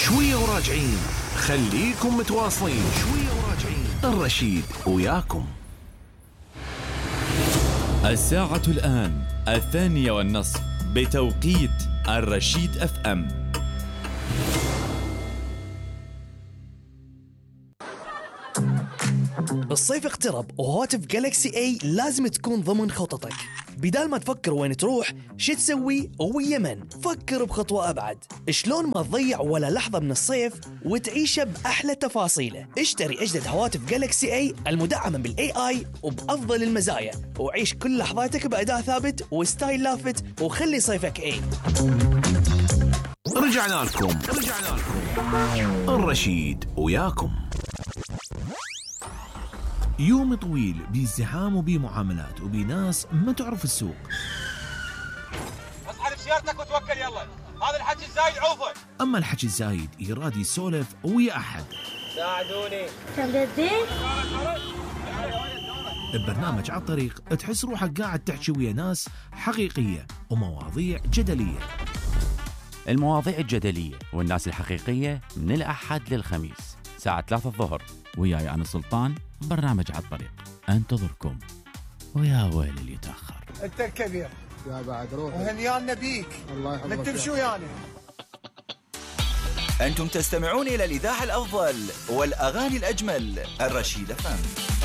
شوية وراجعين، خليكم متواصلين. شوية وراجعين، الرشيد وياكم. الساعة الآن 2:30 بتوقيت الرشيد اف ام. الصيف اقترب وهواتف جالكسي اي لازم تكون ضمن خططك. بدال ما تفكر وين تروح شو تسوي ويا من، فكر بخطوة أبعد. شلون ما تضيع ولا لحظة من الصيف وتعيشه بأحلى تفاصيله. اشتري أجدد هواتف جالكسي اي المدعمة بالاي اي وبأفضل المزايا، وعيش كل لحظاتك بأداء ثابت وستايل لافت، وخلي صيفك اي. رجعنا لكم الرشيد وياكم. يوم طويل بازدحام وبمعاملات وبناس ما تعرف السوق. اصحى سيارتك وتوكل يلا، هذا الحكي الزايد عوفه. اما الحكي الزايد يراد يسولف ويا احد. ساعدوني. تبدين؟ ببرنامج على الطريق تحس روحك قاعد تحكي ويا ناس حقيقية ومواضيع جدلية. المواضيع الجدلية والناس الحقيقية من الأحد للخميس ساعة 3 الظهر، وياي أنا سلطان. برنامج على الطريق انتظركم، ويا ويل اللي يتأخر. انت الكبير يا بعد روح وهنيانا بيك. الله يحفظك. نتمشوا يعني. أنتم تستمعون إلى الإذاعة الأفضل والأغاني الأجمل، الرشيد FM.